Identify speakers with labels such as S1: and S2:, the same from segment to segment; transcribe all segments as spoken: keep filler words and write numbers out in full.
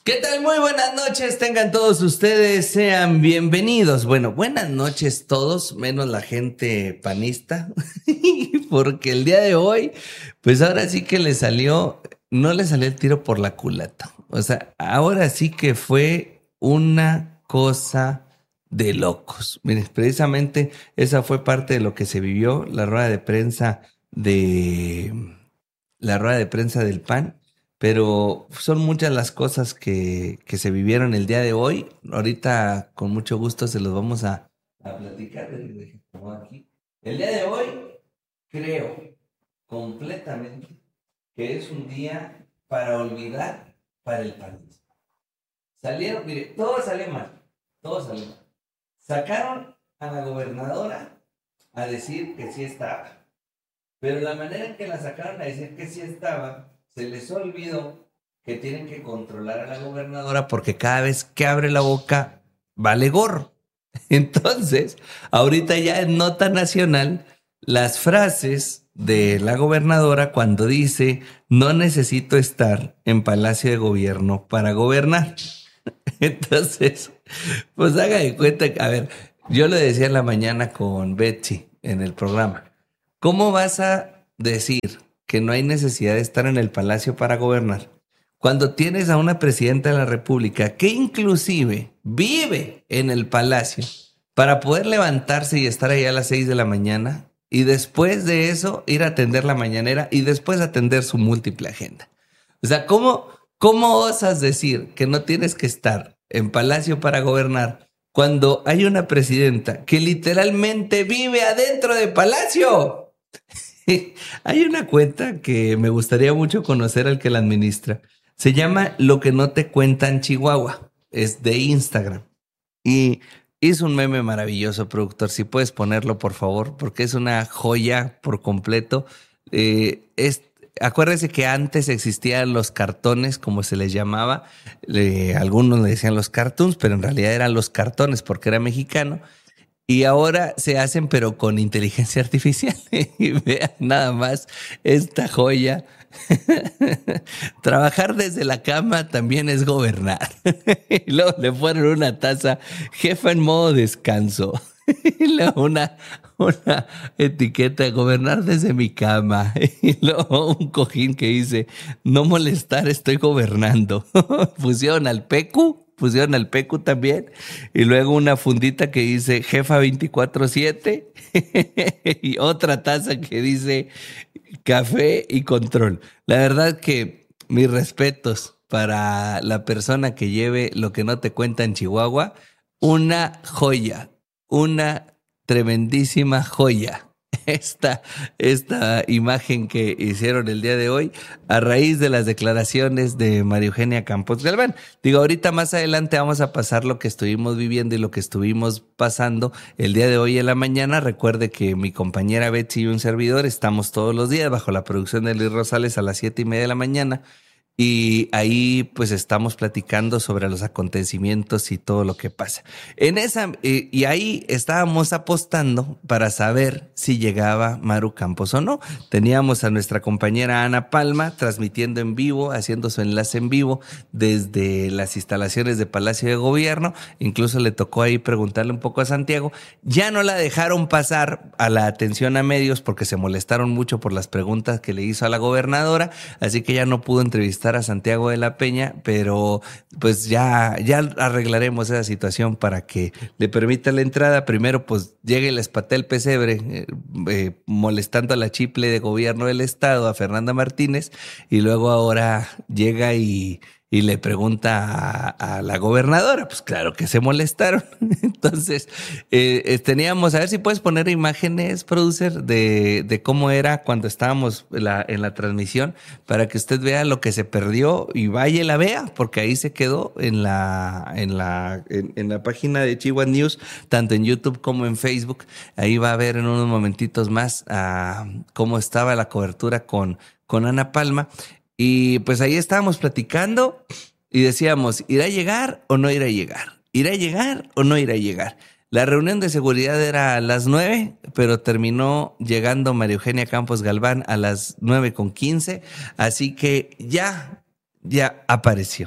S1: ¿Qué tal? Muy buenas noches, tengan todos ustedes, sean bienvenidos. Bueno, buenas noches todos, menos la gente panista, porque el día de hoy, pues ahora sí que le salió, no le salió el tiro por la culata. O sea, ahora sí que fue una cosa de locos. Miren, precisamente esa fue parte de lo que se vivió, la rueda de prensa de, la rueda de prensa del P A N. Pero son muchas las cosas que, que se vivieron el día de hoy. Ahorita con mucho gusto se los vamos a, a platicar. Aquí. El día de hoy creo completamente que es un día para olvidar para el país. Salieron, mire, todo sale mal, todo sale mal. Sacaron a la gobernadora a decir que sí estaba. Pero la manera en que la sacaron a decir que sí estaba, se les olvidó que tienen que controlar a la gobernadora porque cada vez que abre la boca vale gorro. Entonces, ahorita ya en nota nacional, las frases de la gobernadora cuando dice no necesito estar en Palacio de Gobierno para gobernar. Entonces, pues haga de cuenta que, a ver, yo le decía en la mañana con Betsy en el programa, ¿cómo vas a decir que no hay necesidad de estar en el palacio para gobernar cuando tienes a una presidenta de la República que inclusive vive en el palacio para poder levantarse y estar ahí a las seis de la mañana y después de eso ir a atender la mañanera y después atender su múltiple agenda? O sea, ¿cómo, cómo osas decir que no tienes que estar en palacio para gobernar cuando hay una presidenta que literalmente vive adentro de palacio? Hay una cuenta que me gustaría mucho conocer al que la administra. Se llama Lo que no te cuentan Chihuahua. Es de Instagram. Y hizo un meme maravilloso, productor. Si puedes ponerlo, por favor, porque es una joya por completo. Eh, es, acuérdese que antes existían los cartones, como se les llamaba. Eh, algunos le decían los cartoons, pero en realidad eran los cartones porque era mexicano. Y ahora se hacen, pero con inteligencia artificial. Y vean nada más esta joya. Trabajar desde la cama también es gobernar. Y luego le ponen una taza, jefa en modo descanso. Y luego una, una etiqueta, gobernar desde mi cama. Y luego un cojín que dice, no molestar, estoy gobernando. Pusieron al Pecu. Pusieron al Pecu también. Y luego una fundita que dice jefa veinticuatro siete. Y otra taza que dice café y control. La verdad que mis respetos para la persona que lleve Lo que no te cuenta en Chihuahua. Una joya, una tremendísima joya. Esta, esta imagen que hicieron el día de hoy a raíz de las declaraciones de María Eugenia Campos Galván. Digo, ahorita más adelante vamos a pasar lo que estuvimos viviendo y lo que estuvimos pasando el día de hoy en la mañana. Recuerde que mi compañera Betsy y un servidor estamos todos los días bajo la producción de Luis Rosales a las siete y media de la mañana. Y ahí pues estamos platicando sobre los acontecimientos y todo lo que pasa. En esa, y, y ahí estábamos apostando para saber si llegaba Maru Campos o no. Teníamos a nuestra compañera Ana Palma transmitiendo en vivo, haciendo su enlace en vivo desde las instalaciones de Palacio de Gobierno. Incluso le tocó ahí preguntarle un poco a Santiago. Ya no la dejaron pasar a la atención a medios porque se molestaron mucho por las preguntas que le hizo a la gobernadora. Así que ya no pudo entrevistar a Santiago de la Peña, pero pues ya, ya arreglaremos esa situación para que le permita la entrada. Primero pues llegue y les patee el pesebre eh, eh, molestando a la chiple de gobierno del estado, a Fernanda Martínez, y luego ahora llega y y le pregunta a, a la gobernadora. Pues claro que se molestaron. Entonces, eh, teníamos, a ver si puedes poner imágenes, producer, de, de cómo era cuando estábamos la, en la transmisión, para que usted vea lo que se perdió y vaya y la vea, porque ahí se quedó en la, en la, en, en la página de Chihuahua News, tanto en YouTube como en Facebook. Ahí va a ver en unos momentitos más uh, cómo estaba la cobertura con, con Ana Palma. Y pues ahí estábamos platicando y decíamos, ¿irá a llegar o no irá a llegar? ¿Irá a llegar o no irá a llegar? La reunión de seguridad era a las nueve, pero terminó llegando María Eugenia Campos Galván a las nueve con quince, así que ya, ya apareció.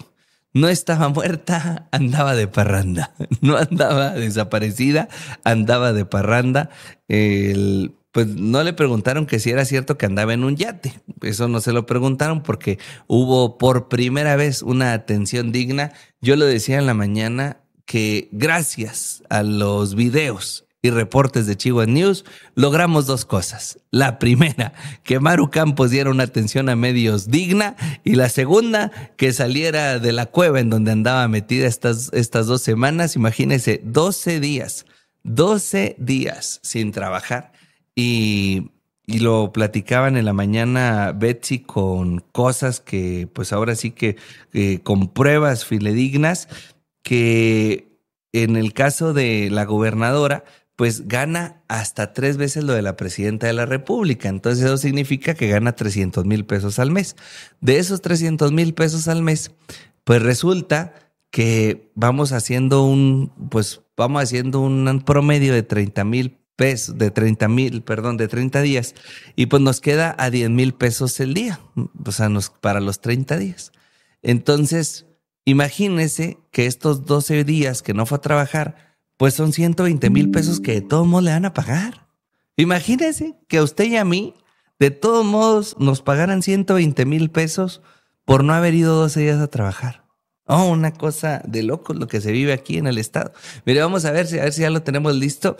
S1: No estaba muerta, andaba de parranda. No andaba desaparecida, andaba de parranda. El, pues no le preguntaron que si era cierto que andaba en un yate. Eso no se lo preguntaron porque hubo por primera vez una atención digna. Yo lo decía en la mañana que gracias a los videos y reportes de Chihuahua News, logramos dos cosas. La primera, que Maru Campos diera una atención a medios digna, y la segunda, que saliera de la cueva en donde andaba metida estas, estas dos semanas. Imagínense, doce días, doce días sin trabajar. Y, y lo platicaban en la mañana Betsy con cosas que, pues ahora sí que, eh, con pruebas fidedignas, que en el caso de la gobernadora, pues gana hasta tres veces lo de la presidenta de la República. Entonces eso significa que gana trescientos mil pesos al mes. De esos trescientos mil pesos al mes, pues resulta que vamos haciendo un, pues vamos haciendo un promedio de treinta mil pesos, de treinta mil, perdón, de treinta días, y pues nos queda a diez mil pesos el día, o sea, nos, para los treinta días. Entonces, imagínese que estos doce días que no fue a trabajar, pues son ciento veinte mil pesos que de todos modos le van a pagar. Imagínese que a usted y a mí, de todos modos, nos pagaran ciento veinte mil pesos por no haber ido doce días a trabajar. Oh, una cosa de locos lo que se vive aquí en el estado. Mire, vamos a ver si, a ver si ya lo tenemos listo.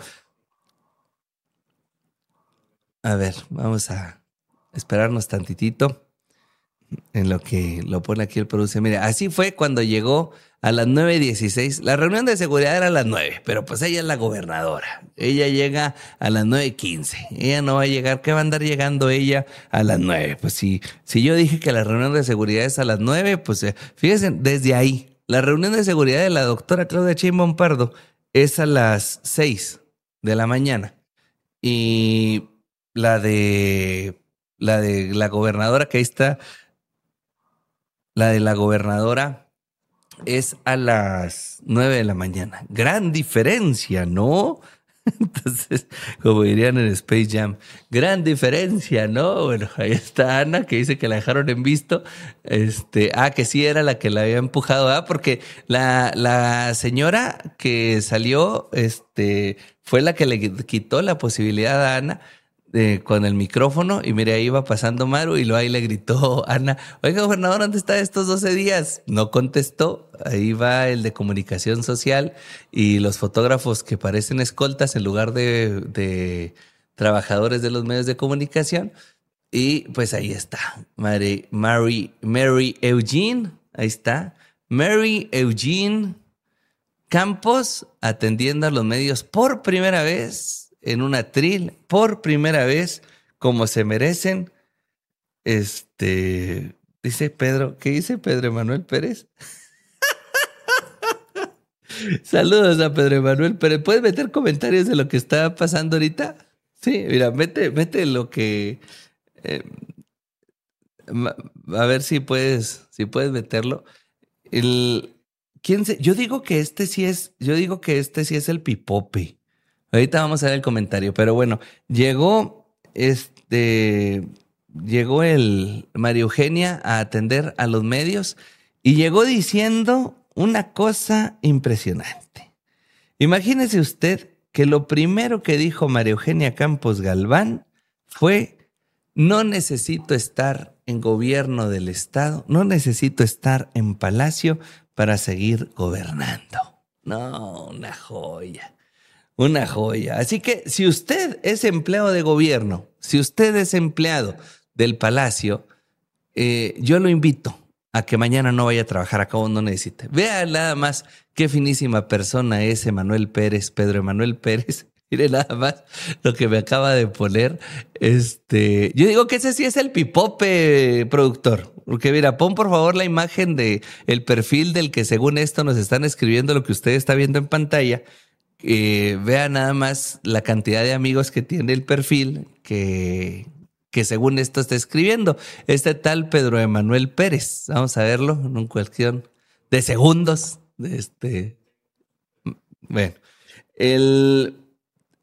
S1: A ver, vamos a esperarnos tantitito en lo que lo pone aquí el productor. Mire, así fue cuando llegó a las nueve dieciséis. La reunión de seguridad era a las nueve, pero pues ella es la gobernadora. Ella llega a las nueve quince. Ella no va a llegar. ¿Qué va a andar llegando ella a las nueve? Pues si, si yo dije que la reunión de seguridad es a las nueve, pues eh, fíjense, desde ahí, la reunión de seguridad de la doctora Claudia Sheinbaum Pardo es a las seis de la mañana. Y la de la de la gobernadora, que ahí está, la de la gobernadora es a las nueve de la mañana. Gran diferencia, ¿no? Entonces, como dirían en Space Jam, gran diferencia, ¿no? Bueno, ahí está Ana, que dice que la dejaron en visto. Este, ah, que sí era la que la había empujado, ¿ah? Porque la, la señora que salió, este, fue la que le quitó la posibilidad a Ana Eh, con el micrófono, y mire, ahí iba pasando Maru y luego ahí le gritó Ana: oiga, gobernador, ¿dónde está estos doce días? No contestó. Ahí va el de comunicación social y los fotógrafos que parecen escoltas en lugar de, de trabajadores de los medios de comunicación. Y pues ahí está Mary, Mary, Mary Eugene, ahí está Mary Eugene Campos atendiendo a los medios por primera vez en un atril, por primera vez, como se merecen. Este, dice Pedro, ¿qué dice Pedro Emanuel Pérez? Saludos a Pedro Emanuel Pérez. ¿Puedes meter comentarios de lo que está pasando ahorita? Sí, mira, mete, mete lo que... Eh, a ver si puedes, si puedes meterlo. El, ¿quién se, yo digo que este sí es, yo digo que este sí es el pipope. Ahorita vamos a ver el comentario, pero bueno, llegó este, llegó el María Eugenia a atender a los medios y llegó diciendo una cosa impresionante. Imagínese usted que lo primero que dijo María Eugenia Campos Galván fue: no necesito estar en gobierno del estado, no necesito estar en Palacio para seguir gobernando. No, una joya. Una joya. Así que si usted es empleado de gobierno, si usted es empleado del Palacio, eh, yo lo invito a que mañana no vaya a trabajar, acá no necesite. Vea nada más qué finísima persona es Emanuel Pérez, Pedro Emanuel Pérez. Mire nada más lo que me acaba de poner. Este, yo digo que ese sí es el pipope, productor. Porque mira, pon por favor la imagen de el perfil del que según esto nos están escribiendo lo que usted está viendo en pantalla. Eh, vea nada más la cantidad de amigos que tiene el perfil que, que según esto está escribiendo. Este tal Pedro Emanuel Pérez. Vamos a verlo en una cuestión de segundos. Este, bueno, el,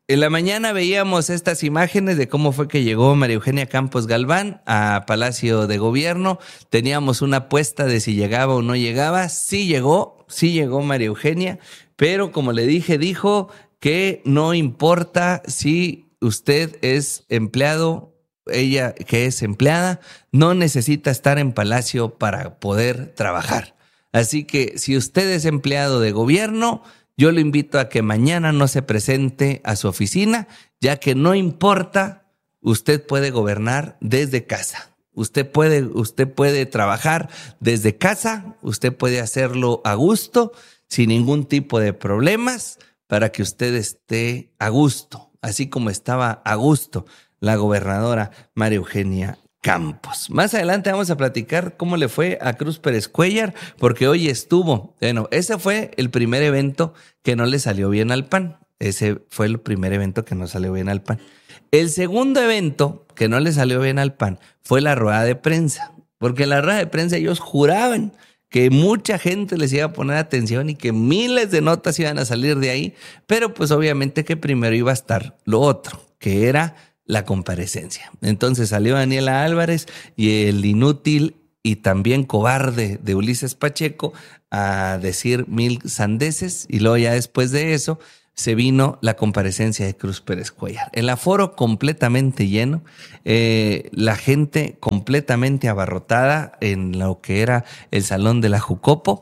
S1: En la mañana veíamos estas imágenes de cómo fue que llegó María Eugenia Campos Galván a Palacio de Gobierno. Teníamos una apuesta de si llegaba o no llegaba. Sí llegó, sí llegó María Eugenia, pero como le dije, dijo que no importa si usted es empleado, ella que es empleada, no necesita estar en Palacio para poder trabajar. Así que si usted es empleado de gobierno, yo lo invito a que mañana no se presente a su oficina, ya que no importa, usted puede gobernar desde casa. Usted puede, usted puede trabajar desde casa, usted puede hacerlo a gusto, sin ningún tipo de problemas, para que usted esté a gusto, así como estaba a gusto la gobernadora María Eugenia Campos. Más adelante vamos a platicar cómo le fue a Cruz Pérez Cuéllar, porque hoy estuvo, bueno, ese fue el primer evento que no le salió bien al P A N. Ese fue el primer evento que no salió bien al P A N. El segundo evento que no le salió bien al P A N fue la rueda de prensa, porque en la rueda de prensa ellos juraban que mucha gente les iba a poner atención y que miles de notas iban a salir de ahí, pero pues obviamente que primero iba a estar lo otro, que era la comparecencia. Entonces salió Daniela Álvarez y el inútil y también cobarde de Ulises Pacheco a decir mil sandeces, y luego ya después de eso se vino la comparecencia de Cruz Pérez Cuéllar. El aforo completamente lleno, eh, la gente completamente abarrotada en lo que era el Salón de la Jucopo,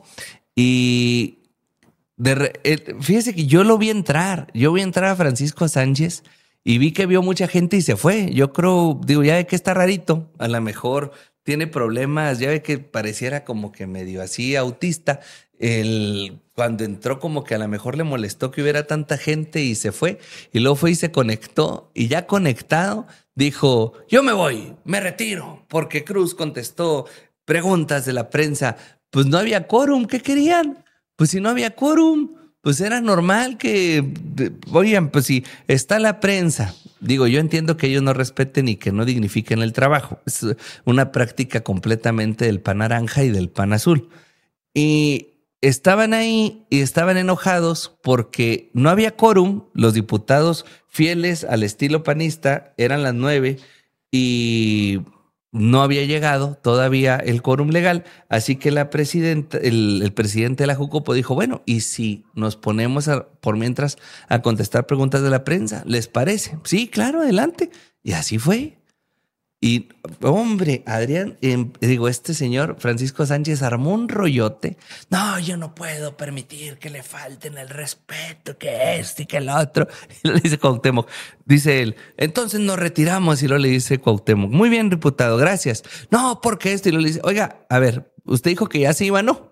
S1: y de, eh, fíjese que yo lo vi entrar, yo vi entrar a Francisco Sánchez y vi que vio mucha gente y se fue. Yo creo, digo, ya ve que está rarito, a lo mejor tiene problemas, ya ve que pareciera como que medio así autista. El, cuando entró como que a lo mejor le molestó que hubiera tanta gente y se fue. Y luego fue y se conectó, y ya conectado dijo, yo me voy, me retiro, porque Cruz contestó preguntas de la prensa. Pues no había quórum, ¿qué querían? Pues si no había quórum, pues era normal que, oigan, pues si está la prensa, digo, yo entiendo que ellos no respeten y que no dignifiquen el trabajo. Es una práctica completamente del P A N naranja y del P A N azul. Y estaban ahí y estaban enojados porque no había quórum. Los diputados fieles al estilo panista eran las nueve y no había llegado todavía el quórum legal, así que la presidenta, el, el presidente de la Jucopo dijo, bueno, ¿y si nos ponemos a, por mientras a contestar preguntas de la prensa? ¿Les parece? Sí, claro, adelante. Y así fue. Y, hombre, Adrián, eh, digo, este señor Francisco Sánchez armó un rollote. No, yo no puedo permitir que le falten el respeto, que este y que el otro. Y le dice Cuauhtémoc, dice él, entonces nos retiramos. Y luego le dice Cuauhtémoc, muy bien, diputado, gracias. No, porque esto. Y luego le dice, oiga, a ver, usted dijo que ya se iba, ¿no?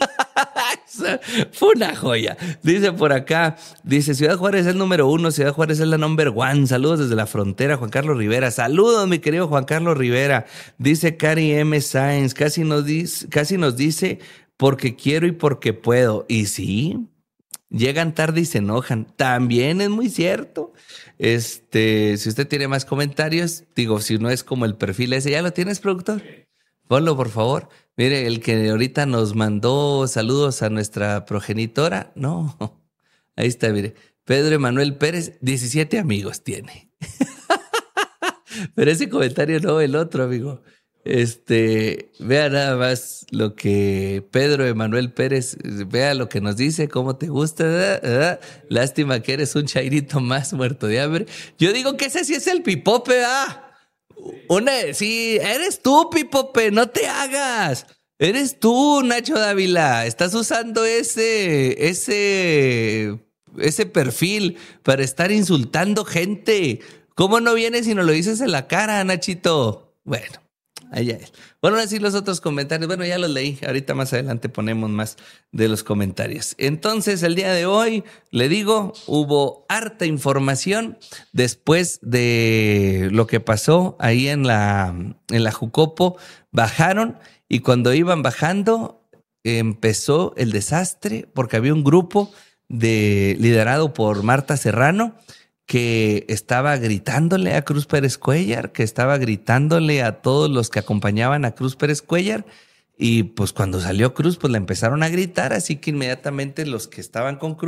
S1: Fue una joya. Dice por acá, dice Ciudad Juárez es el número uno, Ciudad Juárez es la number one. Saludos desde la frontera, Juan Carlos Rivera. Saludos, mi querido Juan Carlos Rivera. Dice Cari M. Sáenz, casi nos dice, casi nos dice porque quiero y porque puedo. Y sí, llegan tarde y se enojan. También es muy cierto. Este, si usted tiene más comentarios, digo, si no es como el perfil ese, ¿ya lo tienes, productor? Ponlo, por favor. Mire, el que ahorita nos mandó saludos a nuestra progenitora. No, ahí está, mire. Pedro Emanuel Pérez, diecisiete amigos tiene. Pero ese comentario no, el otro, amigo. Este, vea nada más lo que Pedro Emanuel Pérez, vea lo que nos dice, cómo te gusta, ¿verdad? ¿verdad? Lástima que eres un chairito más muerto de hambre. Yo digo que ese sí es el pipope, ¿verdad? Una, sí, eres tú, Pipope, no te hagas. Eres tú, Nacho Dávila. Estás usando ese, ese, ese perfil para estar insultando gente. ¿Cómo no vienes y no lo dices en la cara, Nachito? Bueno, allá es. Bueno, ahora sí los otros comentarios. Bueno, ya los leí. Ahorita más adelante ponemos más de los comentarios. Entonces, el día de hoy, le digo, hubo harta información después de lo que pasó ahí en la, en la Jucopo. Bajaron y cuando iban bajando empezó el desastre porque había un grupo de, liderado por Marta Serrano, que estaba gritándole a Cruz Pérez Cuéllar, que estaba gritándole a todos los que acompañaban a Cruz Pérez Cuéllar, y pues cuando salió Cruz, pues le empezaron a gritar, así que inmediatamente los que estaban con Cruz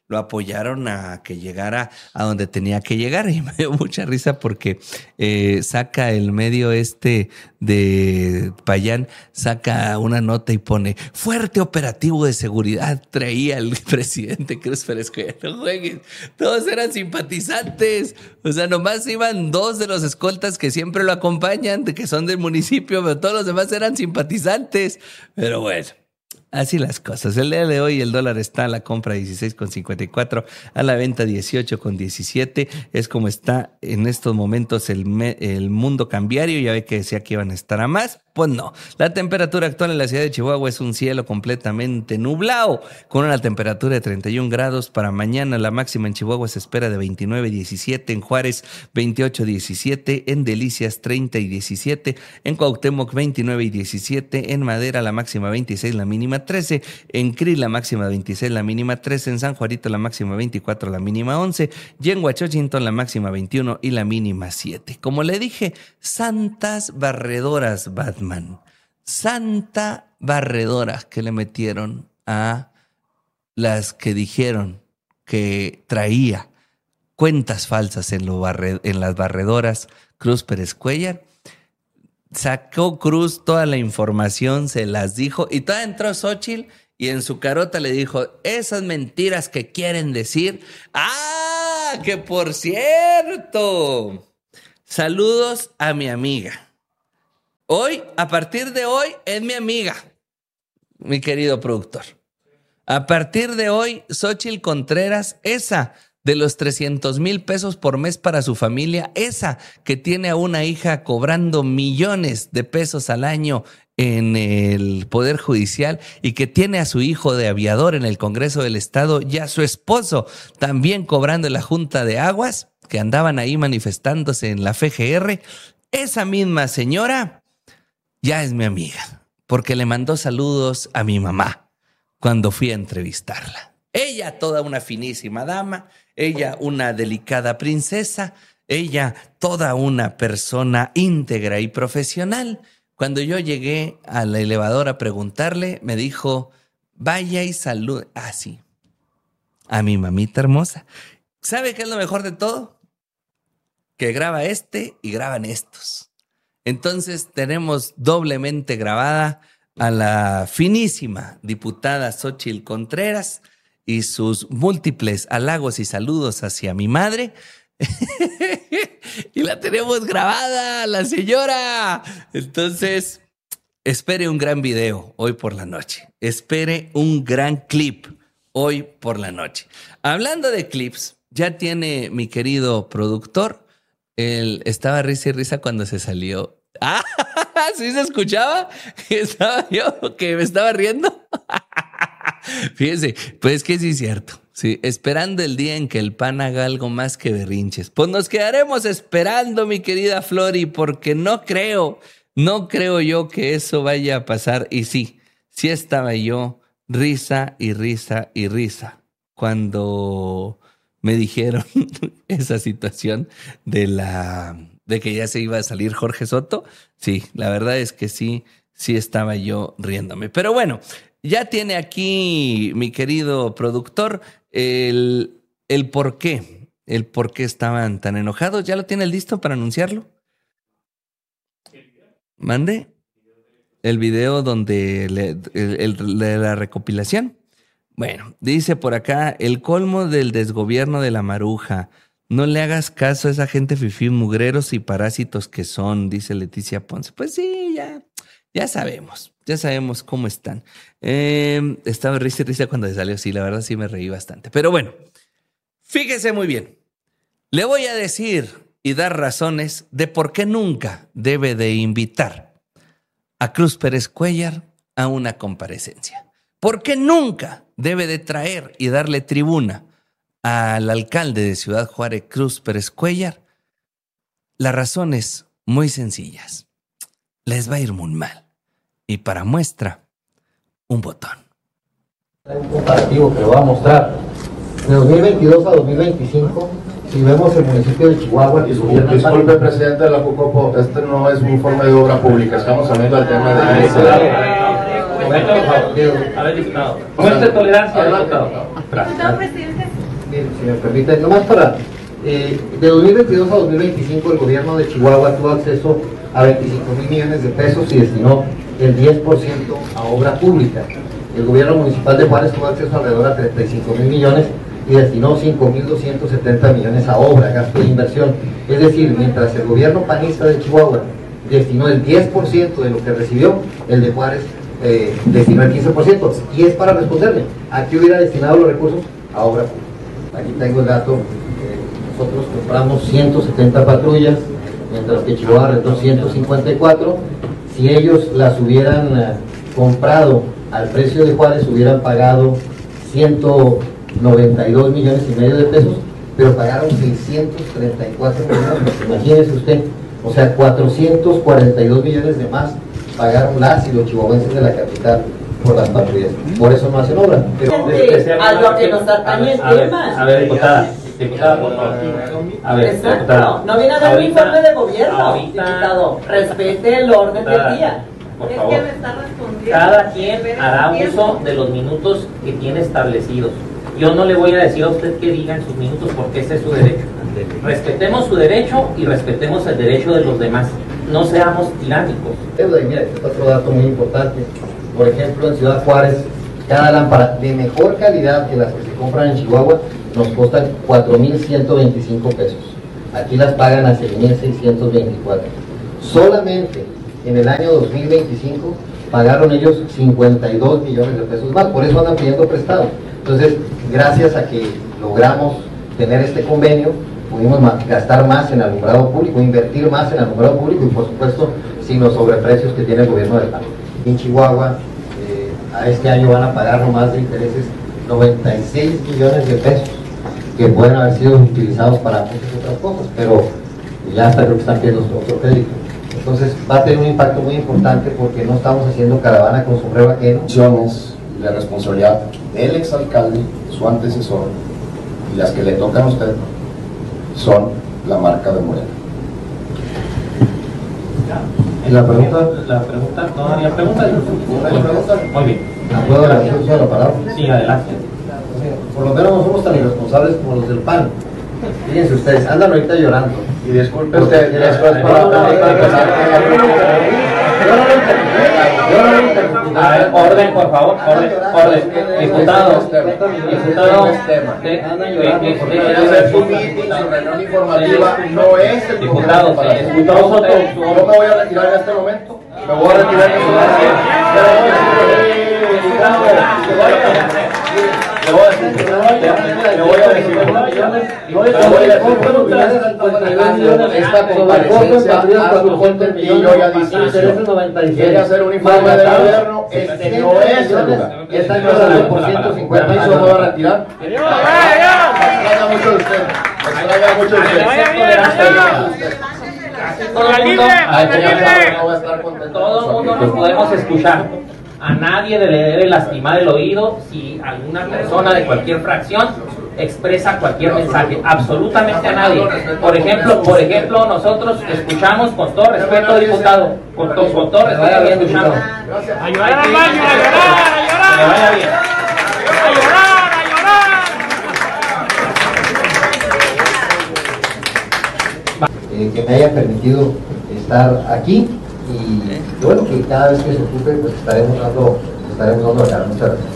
S1: lo apoyaron a que llegara a donde tenía que llegar. Y me dio mucha risa porque eh, saca el medio este de Payán, saca una nota y pone fuerte operativo de seguridad traía el presidente Cruz Pérez Cuellar. No jueguen, todos eran simpatizantes. O sea, nomás iban dos de los escoltas que siempre lo acompañan, de que son del municipio, pero todos los demás eran simpatizantes. Pero bueno, así las cosas. El día de hoy el dólar está a la compra dieciséis con cincuenta y cuatro, a la venta dieciocho con diecisiete. Es como está en estos momentos el, me, el mundo cambiario. Ya ve que decía que iban a estar a más. Pues no. La temperatura actual en la ciudad de Chihuahua es un cielo completamente nublado, con una temperatura de treinta y un grados para mañana. La máxima en Chihuahua se espera de veintinueve diecisiete, en Juárez veintiocho diecisiete, en Delicias treinta y diecisiete, en Cuauhtémoc veintinueve y diecisiete, en Madera la máxima veintiséis, la mínima trece, en Cri la máxima veintiséis, la mínima trece, en San Juanito la máxima veinticuatro, la mínima once, y en Huachochinton la máxima veintiuno y la mínima siete. Como le dije, santas barredoras, Batman. Santa barredora que le metieron a las que dijeron que traía cuentas falsas en, lo barre, en las barredoras Cruz Pérez Cuellar. Sacó Cruz toda la información, se las dijo, y todavía entró Xóchitl y en su carota le dijo, esas mentiras que quieren decir. ¡Ah! Que por cierto, saludos a mi amiga. Hoy, a partir de hoy, es mi amiga, mi querido productor. A partir de hoy, Xóchitl Contreras, esa de los trescientos mil pesos por mes para su familia, esa que tiene a una hija cobrando millones de pesos al año en el Poder Judicial y que tiene a su hijo de aviador en el Congreso del Estado y a su esposo también cobrando en la Junta de Aguas, que andaban ahí manifestándose en la F G R, esa misma señora ya es mi amiga, porque le mandó saludos a mi mamá cuando fui a entrevistarla. Ella, toda una finísima dama, ella, una delicada princesa, ella, toda una persona íntegra y profesional. Cuando yo llegué al elevador a preguntarle, me dijo, vaya y salude. Ah, sí, a mi mamita hermosa. ¿Sabe qué es lo mejor de todo? Que graba este y graban estos. Entonces tenemos doblemente grabada a la finísima diputada Xóchitl Contreras y sus múltiples halagos y saludos hacia mi madre. Y la tenemos grabada, la señora. Entonces, espere un gran video hoy por la noche. Espere un gran clip hoy por la noche. Hablando de clips, ya tiene mi querido productor. Él estaba risa y risa cuando se salió. Ah, ¿sí se escuchaba? Estaba yo que me estaba riendo. Fíjense, pues que sí es cierto. Sí, esperando el día en que el P A N haga algo más que berrinches. Pues nos quedaremos esperando, mi querida Flori, porque no creo, no creo yo que eso vaya a pasar. Y sí, sí estaba yo risa y risa y risa cuando me dijeron esa situación de la... de que ya se iba a salir Jorge Soto. Sí, la verdad es que sí, sí estaba yo riéndome. Pero bueno, ya tiene aquí mi querido productor el, el por qué, el por qué estaban tan enojados. ¿Ya lo tiene listo para anunciarlo? ¿Mande? El video donde le, el, el, de la recopilación. Bueno, dice por acá, el colmo del desgobierno de la Maruja. No le hagas caso a esa gente fifí, mugreros y parásitos que son, dice Leticia Ponce. Pues sí, ya, ya sabemos, ya sabemos cómo están. Eh, estaba risa y risa cuando se salió, sí, la verdad sí me reí bastante. Pero bueno, fíjese muy bien. Le voy a decir y dar razones de por qué nunca debe de invitar a Cruz Pérez Cuellar a una comparecencia. ¿Por qué nunca debe de traer y darle tribuna al alcalde de Ciudad Juárez, Cruz Pérez Cuellar? La razón es muy sencillas. Les va a ir muy mal. Y para muestra, un botón.
S2: Un comparativo que lo va a mostrar. De dos mil veintidós a dos mil veinticinco, si vemos el municipio de Chihuahua...
S3: Disculpe, disculpe presidente de la Jucopo, este no es un informe de obra pública, estamos hablando del tema de...
S4: A ver, diputado. Muestre tolerancia, diputado.
S5: Diputado presidente.
S2: Bien, si me permite, nomás para, eh, de dos mil veintidós a dos mil veinticinco el gobierno de Chihuahua tuvo acceso a veinticinco mil millones de pesos y destinó el diez por ciento a obra pública. El gobierno municipal de Juárez tuvo acceso alrededor a treinta y cinco mil millones y destinó cinco mil doscientos setenta millones a obra, gasto de inversión. Es decir, mientras el gobierno panista de Chihuahua destinó el diez por ciento de lo que recibió, el de Juárez eh, destinó el quince por ciento. Y es para responderle, ¿a qué hubiera destinado los recursos? A obra pública. Aquí tengo el dato, eh, nosotros compramos ciento setenta patrullas, mientras que Chihuahua rentó ciento cincuenta y cuatro. Si ellos las hubieran eh, comprado al precio de Juárez, hubieran pagado ciento noventa y dos millones y medio de pesos, pero pagaron seiscientos treinta y cuatro millones. Imagínese usted, o sea, cuatrocientos cuarenta y dos millones de más pagaron las y los chihuahuenses de la capital por las patrullas. Por eso no hacen obra. Pero
S4: a lo que nos atañe el tema.
S5: A ver, diputada, diputada, por favor. A ver,
S4: Exacto.
S5: diputada.
S4: No viene a dar un
S5: Ahorita-
S4: informe de gobierno,
S5: ahorita-
S4: diputado. Respete el orden del
S5: Diputada,
S4: día.
S5: Por
S6: Es
S5: favor.
S6: que me está respondiendo.
S5: Cada quien
S6: Espera
S5: hará
S6: un
S5: uso
S6: tiempo.
S5: de los minutos que tiene establecidos. Yo no le voy a decir a usted que diga en sus minutos porque ese es su derecho. Respetemos su derecho y respetemos el derecho de los demás. No seamos tiránicos.
S2: deuda. Y mira, este es otro dato muy importante. Por ejemplo, en Ciudad Juárez, cada lámpara de mejor calidad que las que se compran en Chihuahua nos costan cuatro mil ciento veinticinco pesos. Aquí las pagan a seis mil seiscientos veinticuatro. Solamente en el año dos mil veinticinco pagaron ellos cincuenta y dos millones de pesos más. Por eso andan pidiendo prestado. Entonces, gracias a que logramos tener este convenio, pudimos ma- gastar más en alumbrado público, invertir más en alumbrado público y por supuesto sin los sobreprecios que tiene el gobierno del estado. En Chihuahua, eh, a este año van a pagar nomás de intereses noventa y seis millones de pesos, que pueden haber sido utilizados para muchas otras cosas, pero ya hasta creo que están pidiendo otro crédito. Entonces va a tener un impacto muy importante porque no estamos haciendo caravana con sombrero ajeno.
S3: Funciones y la responsabilidad del exalcalde, su antecesor, y las que le tocan a usted son la marca de Morena.
S2: ¿Y la pregunta?
S5: La pregunta, no, la pregunta es
S3: ¿La pregunta?
S5: Muy bien.
S2: ¿Puedo agradecer uso de la palabra?
S5: Sí, adelante.
S2: Por lo menos no somos tan irresponsables como los del P A N. Fíjense ustedes, andan ahorita llorando.
S3: Y disculpe usted,
S2: Porque-
S3: esto es para
S2: No, no, no,
S3: para
S2: no, no,
S3: empezar con la pregunta.
S2: Yo no lo interrumpí, yo no lo interrumpí.
S5: A ver, orden, por favor, orden, orden. Diputado, diputado, de-
S2: Andan
S5: de-
S2: llorando
S5: de-
S2: porque
S5: de-
S2: no
S3: Ese
S5: de-
S3: es su meeting, su reunión informativa, no es el
S5: Diputado,
S3: para
S5: se
S3: eso.
S5: escuchó
S3: Yo
S5: usted su
S3: me voy a retirar en este momento. Me voy a retirar en este momento. Le voy a decir, le voy a decir, le voy a decir, le voy a decir, esta comparecencia a su fuente y yo ya dice, quiere hacer un informe de gobierno, este no es el lugar.
S2: Esta no es la por ciento cincuenta.
S3: Permiso, me voy a retirar. Me extraña mucho de usted. Me extraña mucho de usted.
S5: Todo el mundo,
S3: Ay, que ya sabe, no voy a estar contento.
S5: todo el mundo nos podemos escuchar. A nadie le debe lastimar el oído si alguna persona de cualquier fracción expresa cualquier mensaje, absolutamente a nadie. Por ejemplo, por ejemplo, nosotros escuchamos con todo respeto, diputado, con, to- con todo respeto escuchamos.
S7: A llorar, a llorar, a llorar,
S5: Que le vaya bien.
S7: a llorar, a llorar.
S2: eh, que me haya permitido estar aquí y bueno, que cada vez que se ocupe pues estaremos dando, estaremos dando la cara. Muchas gracias.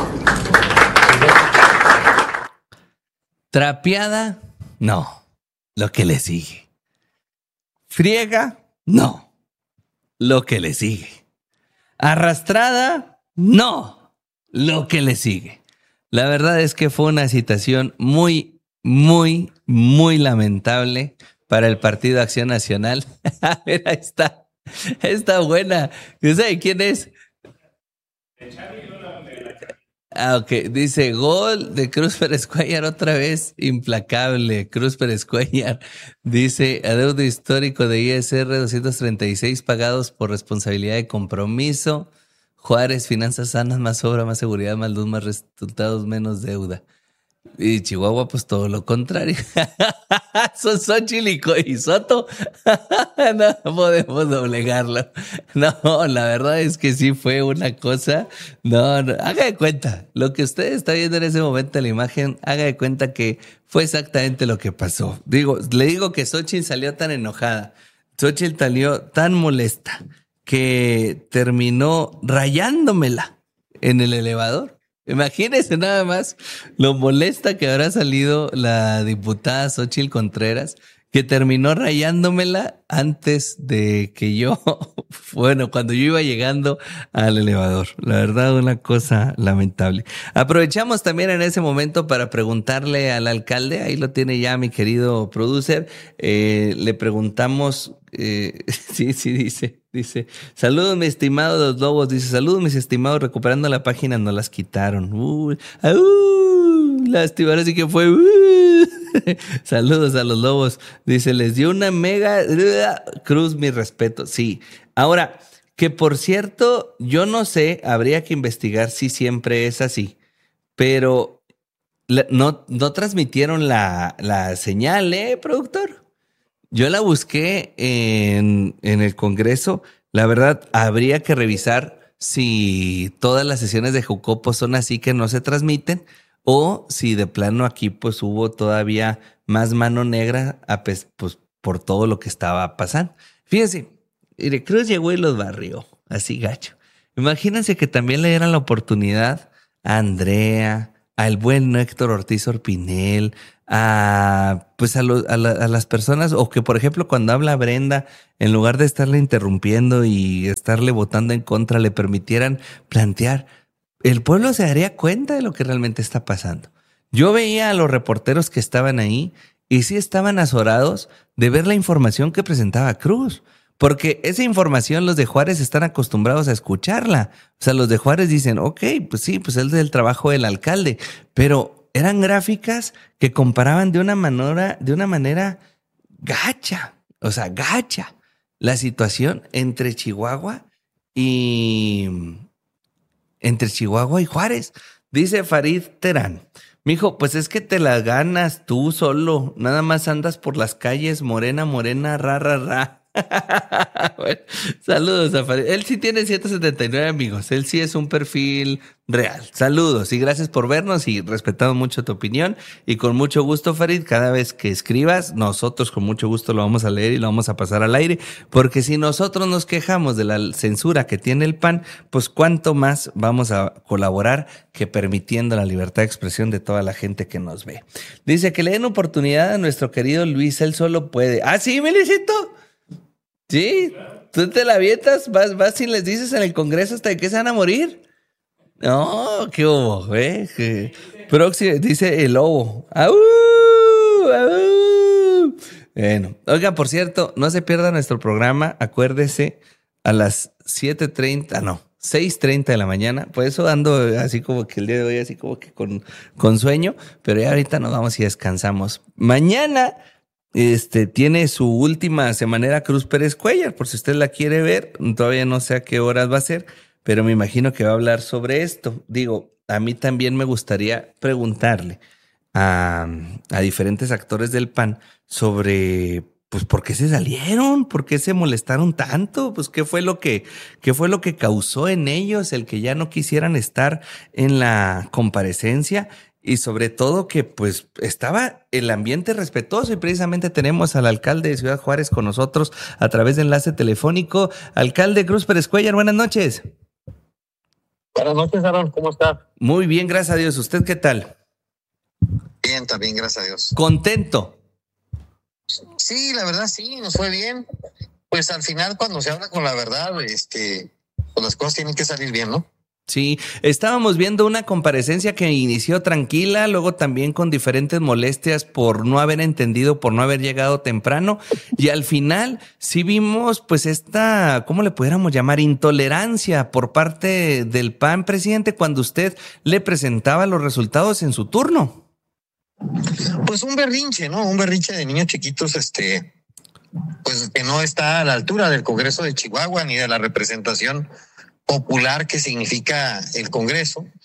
S1: Trapeada, no. Lo que le sigue. Friega, no. Lo que le sigue. Arrastrada, no. Lo que le sigue. La verdad es que fue una situación muy, muy, muy lamentable para el Partido Acción Nacional. A ver, ahí está. Está buena. ¿Sabe quién es? Ah, ok. Dice, gol de Cruz Pérez Cuellar otra vez, implacable. Cruz Pérez Cuellar. Dice, adeudo histórico de I S R doscientos treinta y seis pagados por responsabilidad de compromiso. Juárez, finanzas sanas, más obra, más seguridad, más luz, más resultados, menos deuda. Y Chihuahua, pues todo lo contrario. Son Xochitl y Soto. No podemos doblegarlo. No, la verdad es que sí fue una cosa. No, no, haga de cuenta. Lo que usted está viendo en ese momento en la imagen, haga de cuenta que fue exactamente lo que pasó. Digo, le digo que Xochitl salió tan enojada. Xochitl salió tan molesta que terminó rayándomela en el elevador. Imagínense nada más lo molesta que habrá salido la diputada Xochitl Contreras, que terminó rayándomela antes de que yo, bueno, cuando yo iba llegando al elevador. La verdad, una cosa lamentable. Aprovechamos también en ese momento para preguntarle al alcalde, ahí lo tiene ya mi querido producer, eh, le preguntamos, eh, sí, sí, dice, dice, saludos mi estimado Dos Lobos, dice, saludos mis estimados, recuperando la página, no las quitaron. Uh, uh, lástima, ahora sí que fue... Uh. Saludos a los lobos. Dice, les dio una mega cruz, mi respeto. Sí. Ahora, que por cierto, yo no sé, habría que investigar si siempre es así, pero no, no transmitieron la, la señal, ¿eh, productor? Yo la busqué en, en el Congreso. La verdad, habría que revisar si todas las sesiones de Jucopo son así que no se transmiten, o si de plano aquí pues hubo todavía más mano negra a pues, por todo lo que estaba pasando. Fíjense, mire, Cruz llegó y los barrió, así gacho. Imagínense que también le dieran la oportunidad a Andrea, al buen Héctor Ortiz Orpinel, a pues a, lo, a, la, a las personas, o que por ejemplo cuando habla Brenda, en lugar de estarle interrumpiendo y estarle votando en contra, le permitieran plantear. El pueblo se daría cuenta de lo que realmente está pasando. Yo veía a los reporteros que estaban ahí y sí estaban azorados de ver la información que presentaba Cruz, porque esa información los de Juárez están acostumbrados a escucharla. O sea, los de Juárez dicen, ok, pues sí, pues es del trabajo del alcalde, pero eran gráficas que comparaban de una manera, de una manera gacha, o sea, gacha, la situación entre Chihuahua y... entre Chihuahua y Juárez. Dice Farid Terán, mijo, pues es que te la ganas tú solo, nada más andas por las calles, morena, morena, ra, ra, ra. Bueno, saludos a Farid. Él sí tiene ciento setenta y nueve amigos, él sí es un perfil real. Saludos y gracias por vernos y respetamos mucho tu opinión y con mucho gusto, Farid, cada vez que escribas, nosotros con mucho gusto lo vamos a leer y lo vamos a pasar al aire, porque si nosotros nos quejamos de la censura que tiene el P A N, pues cuánto más vamos a colaborar que permitiendo la libertad de expresión de toda la gente que nos ve. Dice que le den oportunidad a nuestro querido Luis, él solo puede. ¿Ah, sí, Melicito? Sí, tú te la avientas, vas, vas y les dices en el Congreso hasta de que se van a morir. No, qué hubo, ¿eh? Que próximo, dice el lobo. ¡Au! ¡Au! Bueno, oiga, por cierto, no se pierda nuestro programa, acuérdese, a las siete treinta, no, seis treinta de la mañana. Por eso ando así como que el día de hoy, así como que con, con sueño, pero ya ahorita nos vamos y descansamos. Mañana... Este tiene su última semanera Cruz Pérez Cuellar, por si usted la quiere ver, todavía no sé a qué horas va a ser, pero me imagino que va a hablar sobre esto. Digo, a mí también me gustaría preguntarle a, a diferentes actores del P A N sobre, pues, ¿por qué se salieron? ¿Por qué se molestaron tanto? Pues, ¿qué fue lo que, qué fue lo que causó en ellos el que ya no quisieran estar en la comparecencia? Y sobre todo que pues estaba el ambiente respetuoso y precisamente tenemos al alcalde de Ciudad Juárez con nosotros a través de enlace telefónico. Alcalde Cruz Pérez Cuellar, buenas noches.
S6: Buenas noches, Aaron, ¿cómo está?
S1: Muy bien, gracias a Dios. ¿Usted qué tal?
S6: Bien, también, gracias a Dios.
S1: ¿Contento?
S6: Sí, la verdad sí, nos fue bien. Pues al final cuando se habla con la verdad, este, pues las cosas tienen que salir bien, ¿no?
S1: Sí, estábamos viendo una comparecencia que inició tranquila, luego también con diferentes molestias por no haber entendido, por no haber llegado temprano, y al final sí vimos pues esta, ¿cómo le pudiéramos llamar? Intolerancia por parte del P A N, presidente, cuando usted le presentaba los resultados en su turno.
S6: Pues un berrinche, ¿no? Un berrinche de niños chiquitos, este, pues que no está a la altura del Congreso de Chihuahua ni de la representación popular que significa el Congreso,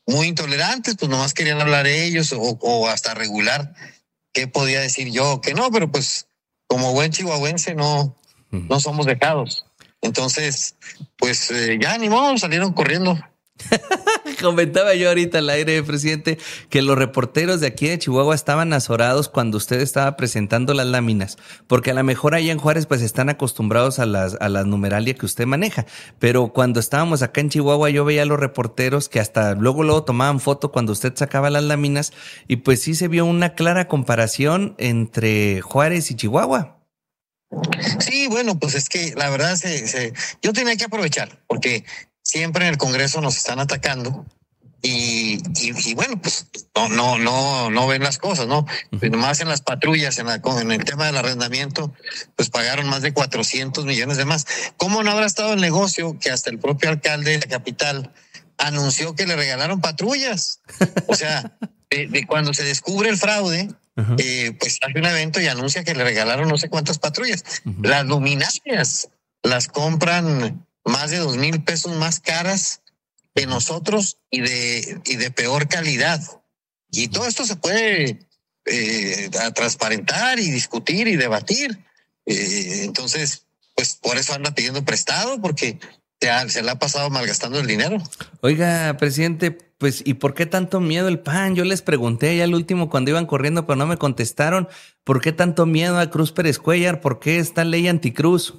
S6: muy intolerantes, pues nomás querían hablar ellos o, o hasta regular qué podía decir yo, que no, pero pues como buen chihuahuense no, no somos dejados. Entonces, pues eh, ya ni modo, salieron corriendo.
S1: Comentaba yo ahorita al aire, presidente, que los reporteros de aquí de Chihuahua estaban azorados cuando usted estaba presentando las láminas, porque a lo mejor allá en Juárez pues están acostumbrados a las a la numeralia que usted maneja, pero cuando estábamos acá en Chihuahua yo veía a los reporteros que hasta luego luego tomaban foto cuando usted sacaba las láminas y pues sí se vio una clara comparación entre Juárez y Chihuahua.
S6: Sí, bueno, pues es que la verdad se, se, yo tenía que aprovechar, porque siempre en el Congreso nos están atacando y, y, y bueno, pues no, no, no, no ven las cosas, ¿no? Pues nomás en las patrullas, en, la, en el tema del arrendamiento, pues pagaron más de cuatrocientos millones de más. ¿Cómo no habrá estado el negocio que hasta el propio alcalde de la capital anunció que le regalaron patrullas? O sea, de, de cuando se descubre el fraude, uh-huh. eh, pues hace un evento y anuncia que le regalaron no sé cuántas patrullas. Uh-huh. Las luminarias las compran más de dos mil pesos más caras que nosotros y de, y de peor calidad. Y todo esto se puede eh, transparentar y discutir y debatir. Eh, entonces, pues por eso anda pidiendo prestado, porque se, ha, se le ha pasado malgastando el dinero.
S1: Oiga, presidente, pues ¿y por qué tanto miedo el P A N? Yo les pregunté ya al último cuando iban corriendo, pero no me contestaron. ¿Por qué tanto miedo a Cruz Pérez Cuellar? ¿Por qué esta ley anticruz?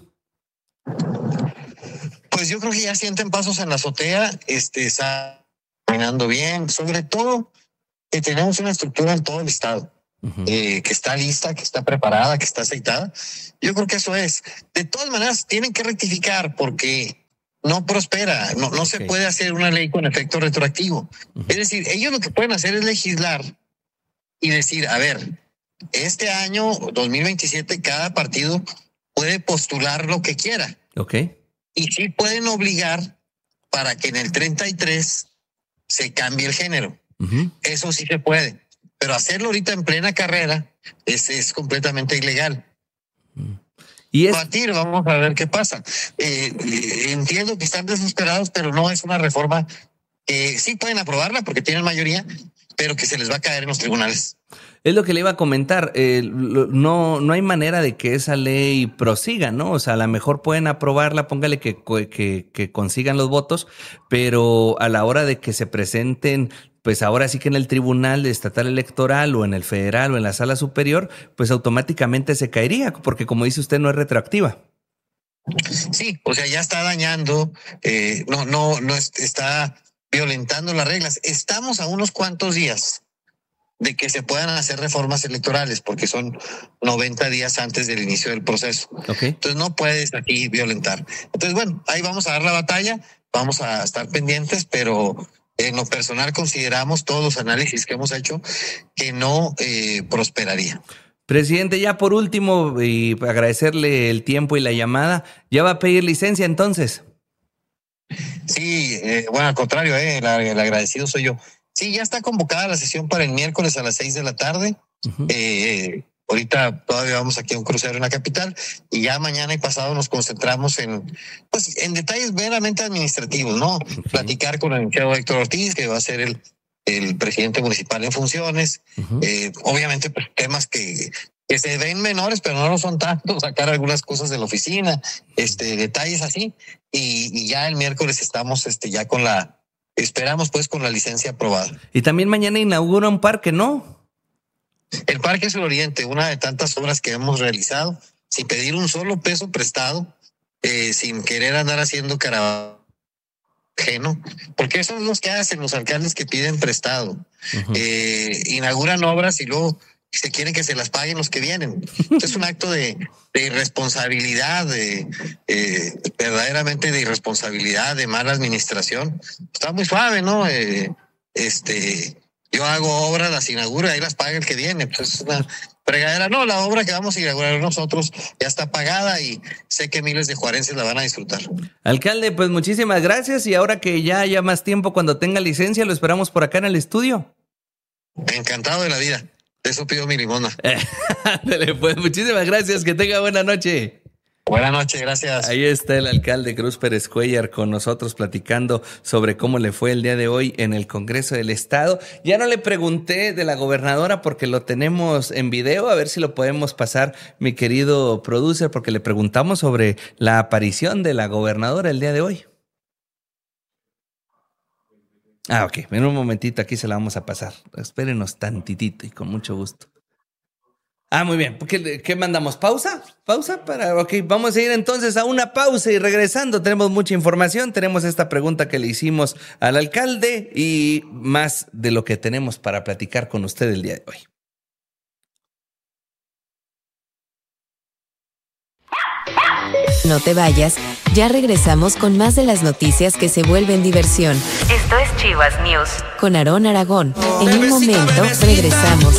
S6: Pues yo creo que ya sienten pasos en la azotea, este, está caminando bien, sobre todo que tenemos una estructura en todo el estado, uh-huh. eh, que está lista, que está preparada, que está aceitada. Yo creo que eso es. De todas maneras, tienen que rectificar porque no prospera, no, no okay. se puede hacer una ley con efecto retroactivo. Uh-huh. Es decir, ellos lo que pueden hacer es legislar y decir, a ver, este año dos mil veintisiete cada partido puede postular lo que quiera.
S1: Okay.
S6: Y sí pueden obligar para que en el treinta y tres se cambie el género. Uh-huh. Eso sí se puede. Pero hacerlo ahorita en plena carrera es, es completamente ilegal. Uh-huh. Y es... Batir, vamos a ver qué pasa. Eh, eh, entiendo que están desesperados, pero no es una reforma que sí pueden aprobarla porque tienen mayoría, pero que se les va a caer en los tribunales.
S1: Es lo que le iba a comentar, eh, no, no hay manera de que esa ley prosiga, ¿no? O sea, a lo mejor pueden aprobarla, póngale que, que, que consigan los votos, pero a la hora de que se presenten, pues ahora sí que en el Tribunal Estatal Electoral o en el Federal o en la Sala Superior, pues automáticamente se caería, porque como dice usted, no es retroactiva.
S6: Sí, o sea, ya está dañando, eh, no, no, no es, está violentando las reglas. Estamos a unos cuantos días de que se puedan hacer reformas electorales, porque son noventa días antes del inicio del proceso.
S1: Okay.
S6: Entonces no puedes aquí violentar. Entonces, bueno, ahí vamos a dar la batalla, vamos a estar pendientes, pero en lo personal consideramos todos los análisis que hemos hecho que no eh, prosperaría.
S1: Presidente, ya por último, y agradecerle el tiempo y la llamada, ¿ya va a pedir licencia entonces?
S6: Sí, eh, bueno, al contrario, eh, el, el agradecido soy yo. Sí, ya está convocada la sesión para el miércoles a las seis de la tarde. Uh-huh. Eh, ahorita todavía vamos aquí a un crucero en la capital y ya mañana y pasado nos concentramos en, pues, en detalles meramente administrativos, ¿no? Okay. Platicar con el licenciado Héctor Ortiz, que va a ser el, el presidente municipal en funciones. Uh-huh. Eh, obviamente, pues, temas que, que se ven menores, pero no lo son tanto, sacar algunas cosas de la oficina, este, detalles así. Y, y ya el miércoles estamos este, ya con la... Esperamos pues con la licencia aprobada.
S1: Y también mañana inaugura un parque, ¿no?
S6: El Parque Sur Oriente, una de tantas obras que hemos realizado, sin pedir un solo peso prestado, eh, sin querer andar haciendo caravana ajeno, porque eso es lo que hacen los alcaldes que piden prestado. Uh-huh. Eh, inauguran obras y luego se quieren que se las paguen los que vienen. Entonces es un acto de, de irresponsabilidad, de eh, verdaderamente de irresponsabilidad, de mala administración. Está muy suave, ¿no? Eh, este, yo hago obras, las inauguro y ahí las paga el que viene. Pues es una fregadera. No, la obra que vamos a inaugurar nosotros ya está pagada y sé que miles de juarenses la van a disfrutar.
S1: Alcalde, pues muchísimas gracias y ahora que ya haya más tiempo cuando tenga licencia, lo esperamos por acá en el estudio.
S6: Encantado de la vida. Eso pido mi limona.
S1: Dale, pues muchísimas gracias. Que tenga buena noche.
S6: Buenas noches, gracias.
S1: Ahí está el alcalde Cruz Pérez Cuéllar con nosotros platicando sobre cómo le fue el día de hoy en el Congreso del Estado. Ya no le pregunté de la gobernadora porque lo tenemos en video, a ver si lo podemos pasar, mi querido producer, porque le preguntamos sobre la aparición de la gobernadora el día de hoy. Ah, ok, en un momentito aquí se la vamos a pasar. Espérenos tantitito y con mucho gusto. Ah, muy bien. ¿Qué, qué mandamos? ¿Pausa? ¿Pausa? Para, ok, vamos a ir entonces a una pausa y regresando tenemos mucha información. Tenemos esta pregunta que le hicimos al alcalde y más de lo que tenemos para platicar con usted el día de hoy.
S8: No te vayas, ya regresamos con más de las noticias que se vuelven diversión. Esto es Chivas News con Aarón Aragón. En un momento regresamos.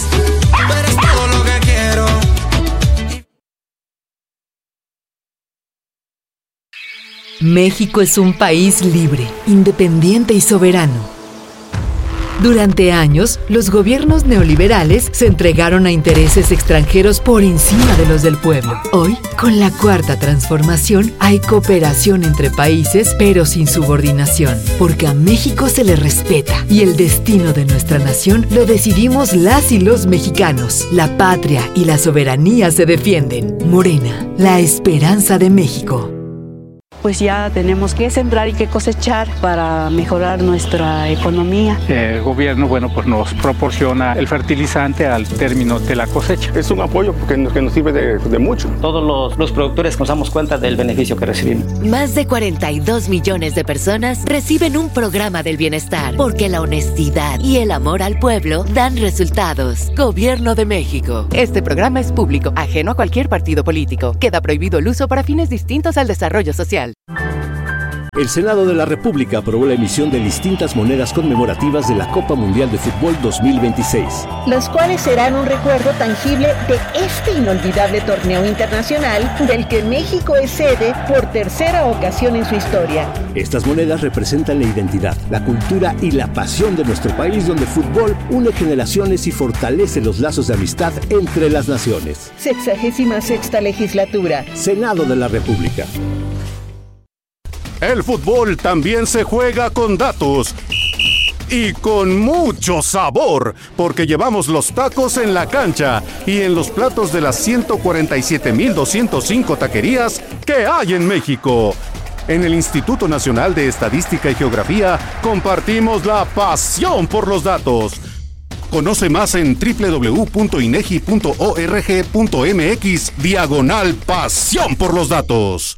S9: México es un país libre, independiente y soberano. Durante años, los gobiernos neoliberales se entregaron a intereses extranjeros por encima de los del pueblo. Hoy, con la Cuarta Transformación, hay cooperación entre países, pero sin subordinación, porque a México se le respeta y el destino de nuestra nación lo decidimos las y los mexicanos. La patria y la soberanía se defienden. Morena, la esperanza de México.
S10: Pues ya tenemos que sembrar y que cosechar para mejorar nuestra economía.
S11: El gobierno, bueno, pues nos proporciona el fertilizante al término de la cosecha.
S12: Es un apoyo porque nos, que nos sirve de, de mucho.
S13: Todos los, los productores nos damos cuenta del beneficio que recibimos.
S8: Más de cuarenta y dos millones de personas reciben un programa del bienestar, porque la honestidad y el amor al pueblo dan resultados. Gobierno de México.
S14: Este programa es público, ajeno a cualquier partido político. Queda prohibido el uso para fines distintos al desarrollo social.
S15: El Senado de la República aprobó la emisión de distintas monedas conmemorativas de la Copa Mundial de Fútbol dos mil veintiséis.
S16: Las cuales serán un recuerdo tangible de este inolvidable torneo internacional del que México es sede por tercera ocasión en su historia.
S15: Estas monedas representan la identidad, la cultura y la pasión de nuestro país, donde el fútbol une generaciones y fortalece los lazos de amistad entre las naciones.
S16: Sexagésima sexta legislatura.
S15: Senado de la República.
S17: El fútbol también se juega con datos y con mucho sabor, porque llevamos los tacos en la cancha y en los platos de las ciento cuarenta y siete mil doscientos cinco taquerías que hay en México. En el Instituto Nacional de Estadística y Geografía compartimos la pasión por los datos. Conoce más en doble u doble u doble u punto inegi punto org punto mx diagonal pasión por los datos.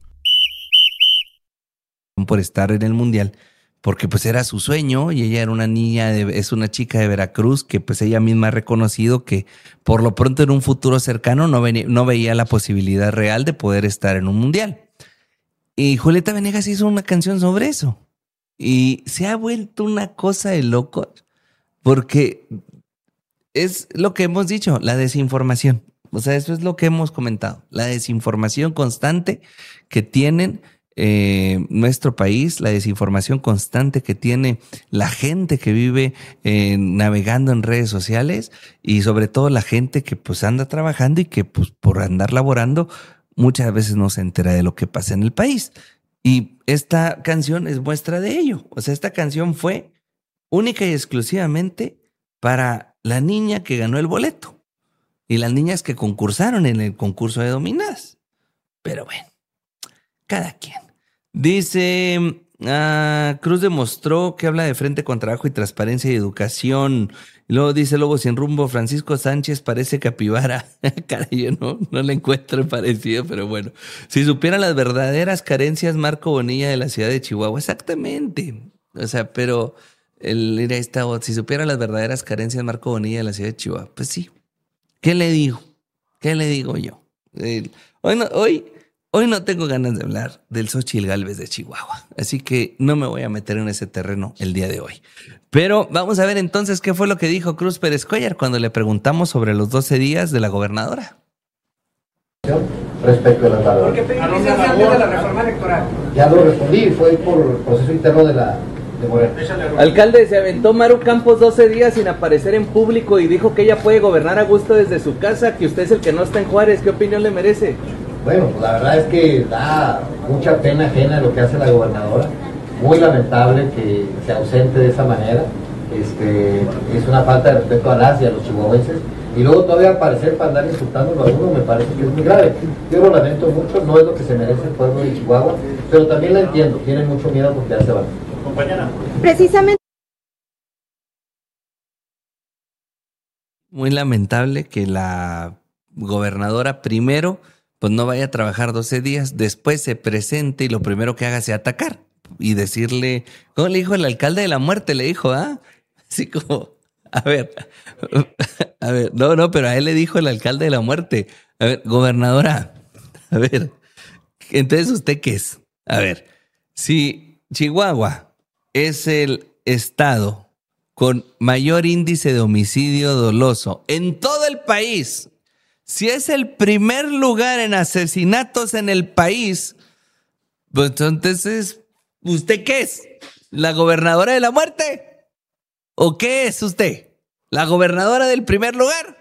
S1: Por estar en el mundial, porque pues era su sueño y ella era una niña, de, es una chica de Veracruz que pues ella misma ha reconocido que por lo pronto en un futuro cercano no, venía, no veía la posibilidad real de poder estar en un mundial. Y Julieta Venegas hizo una canción sobre eso y se ha vuelto una cosa de loco, porque es lo que hemos dicho, la desinformación. O sea, eso es lo que hemos comentado, la desinformación constante que tienen Eh, nuestro país, la desinformación constante que tiene la gente que vive eh, navegando en redes sociales, y sobre todo la gente que pues anda trabajando y que pues por andar laborando muchas veces no se entera de lo que pasa en el país. Y esta canción es muestra de ello. O sea, esta canción fue única y exclusivamente para la niña que ganó el boleto y las niñas que concursaron en el concurso de dominadas. Pero bueno, cada quien. Dice, uh, Cruz demostró que habla de frente con trabajo y transparencia y educación. Y luego dice Lobo Sin Rumbo, Francisco Sánchez parece capibara. Caray, yo no, no le encuentro parecido, pero bueno. Si supieran las verdaderas carencias, Marco Bonilla de la ciudad de Chihuahua. Exactamente. O sea, pero el, mira, esta, si supieran las verdaderas carencias, Marco Bonilla de la ciudad de Chihuahua. Pues sí. ¿Qué le digo? ¿Qué le digo yo? El, hoy no, hoy... Hoy no tengo ganas de hablar del Xóchitl Gálvez de Chihuahua, así que no me voy a meter en ese terreno el día de hoy. Pero vamos a ver entonces qué fue lo que dijo Cruz Pérez Cuéllar cuando le preguntamos sobre los doce días de la gobernadora.
S2: Respecto a la tabla.
S18: ¿Por qué pediste antes de la reforma electoral?
S2: Ya lo respondí, fue por el proceso interno de la... de Morena.
S1: Alcalde, se aventó Maru Campos doce días sin aparecer en público y dijo que ella puede gobernar a gusto desde su casa, que usted es el que no está en Juárez. ¿Qué opinión le merece?
S2: Bueno, pues la verdad es que da mucha pena ajena lo que hace la gobernadora. Muy lamentable que se ausente de esa manera. Este, es una falta de respeto a las y a los chihuahuenses. Y luego todavía aparecer para andar insultándolo a uno me parece que es muy grave. Yo lo lamento mucho, no es lo que se merece el pueblo de Chihuahua, pero también la entiendo, tienen mucho miedo porque ya se van.
S19: Compañera.
S20: Precisamente.
S1: Muy lamentable que la gobernadora primero pues no vaya a trabajar doce días, después se presente y lo primero que haga sea atacar y decirle, ¿cómo le dijo el alcalde de la muerte? Le dijo, ¿ah? Así como, a ver, a ver, no, no, pero a él le dijo el alcalde de la muerte, a ver, gobernadora, a ver, entonces ¿usted qué es? A ver, si Chihuahua es el estado con mayor índice de homicidio doloso en todo el país, si es el primer lugar en asesinatos en el país, pues entonces, ¿usted qué es? ¿La gobernadora de la muerte? ¿O qué es usted? ¿La gobernadora del primer lugar?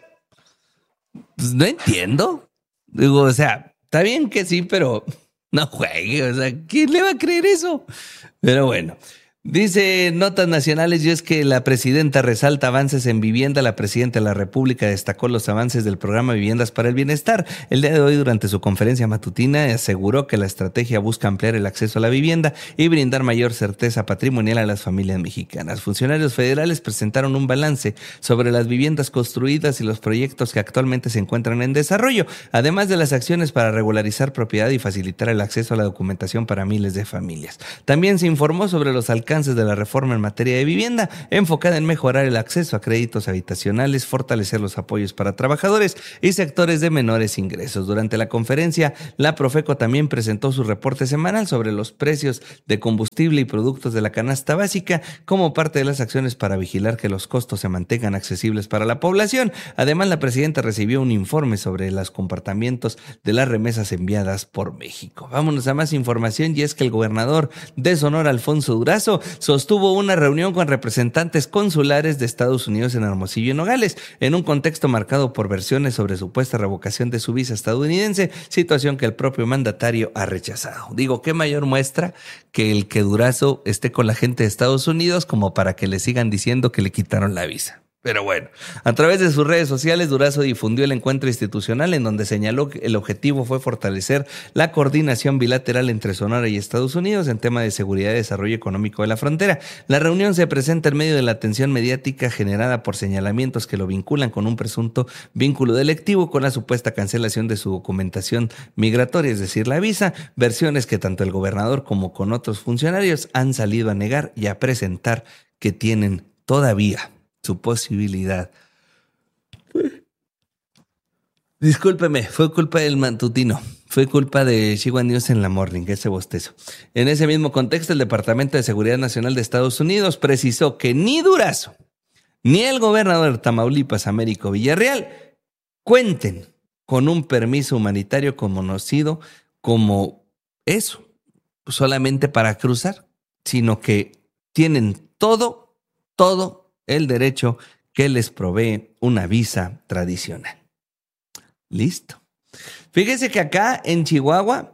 S1: Pues no entiendo. Digo, o sea, está bien que sí, pero no juegue. O sea, ¿quién le va a creer eso? Pero bueno. Dice Notas Nacionales, y es que la presidenta resalta avances en vivienda. La presidenta de la República destacó los avances del programa Viviendas para el Bienestar. El día de hoy, durante su conferencia matutina, aseguró que la estrategia busca ampliar el acceso a la vivienda y brindar mayor certeza patrimonial a las familias mexicanas. Funcionarios federales presentaron un balance sobre las viviendas construidas y los proyectos que actualmente se encuentran en desarrollo, además de las acciones para regularizar propiedad y facilitar el acceso a la documentación para miles de familias. También se informó sobre los alcances de la reforma en materia de vivienda, enfocada en mejorar el acceso a créditos habitacionales, fortalecer los apoyos para trabajadores y sectores de menores ingresos. Durante la conferencia, la Profeco también presentó su reporte semanal sobre los precios de combustible y productos de la canasta básica como parte de las acciones para vigilar que los costos se mantengan accesibles para la población. Además, la presidenta recibió un informe sobre los comportamientos de las remesas enviadas por México. Vámonos a más información, y es que el gobernador de Sonora, Alfonso Durazo, sostuvo una reunión con representantes consulares de Estados Unidos en Hermosillo y Nogales, en un contexto marcado por versiones sobre supuesta revocación de su visa estadounidense, situación que el propio mandatario ha rechazado. Digo, ¿qué mayor muestra que el que Durazo esté con la gente de Estados Unidos como para que le sigan diciendo que le quitaron la visa? Pero bueno, a través de sus redes sociales, Durazo difundió el encuentro institucional en donde señaló que el objetivo fue fortalecer la coordinación bilateral entre Sonora y Estados Unidos en tema de seguridad y desarrollo económico de la frontera. La reunión se presenta en medio de la atención mediática generada por señalamientos que lo vinculan con un presunto vínculo delictivo con la supuesta cancelación de su documentación migratoria, es decir, la visa, versiones que tanto el gobernador como con otros funcionarios han salido a negar y a presentar que tienen todavía su posibilidad. Discúlpeme, fue culpa del matutino, fue culpa de Chihuahua News en la Morning, ese bostezo. En ese mismo contexto, el Departamento de Seguridad Nacional de Estados Unidos precisó que ni Durazo ni el gobernador de Tamaulipas, Américo Villarreal, cuenten con un permiso humanitario conocido como eso, solamente para cruzar, sino que tienen todo, todo el derecho que les provee una visa tradicional. Listo. Fíjese que acá en Chihuahua